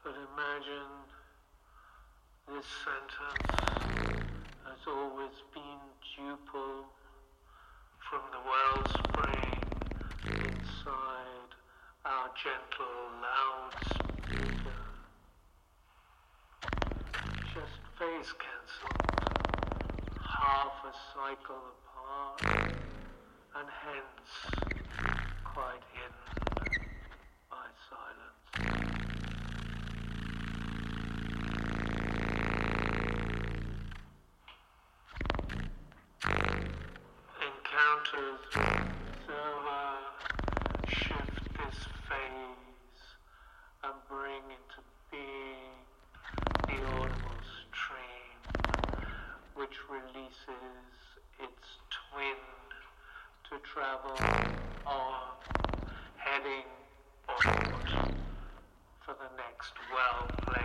But imagine this sentence has always been duple from the wellspring inside our gentle loudspeaker. Just phase cancelled, half a cycle apart, and hence quite hidden by silence. Encounters with observer shift this phase and bring into being the audible stream, which releases its twin to travel on, heading onward for the next well-played